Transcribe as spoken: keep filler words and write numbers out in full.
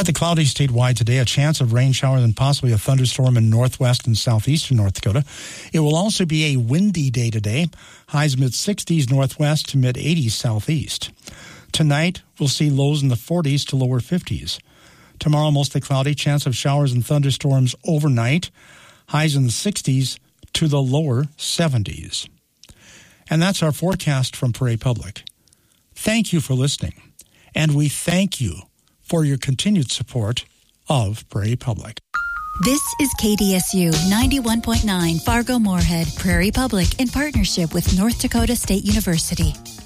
Partly cloudy statewide today, a chance of rain showers and possibly a thunderstorm in northwest and southeastern North Dakota. It will also be a windy day today, highs mid-sixties northwest to mid-eighties southeast. Tonight, we'll see lows in the forties to lower fifties. Tomorrow, mostly cloudy, chance of showers and thunderstorms overnight, highs in the sixties to the lower seventies. And that's our forecast from Prairie Public. Thank you for listening, and we thank you for your continued support of Prairie Public. This is K D S U ninety-one point nine Fargo-Moorhead, Prairie Public, in partnership with North Dakota State University.